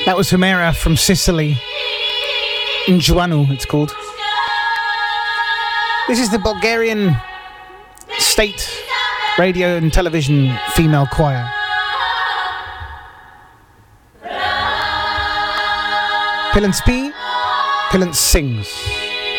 That was Humera from Sicily. Njuanu, it's called. This is the Bulgarian state radio and television female choir. Pilants P, Pilants sings.